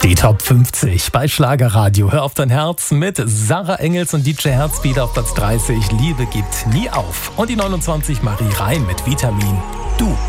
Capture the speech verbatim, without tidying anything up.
Die Top fünfzig bei Schlagerradio. Hör auf dein Herz mit Sarah Engels und D J Herzbeat auf Platz dreißig. Liebe gibt nie auf. Und die neunundzwanzig Marie Reim mit Vitamin. Du.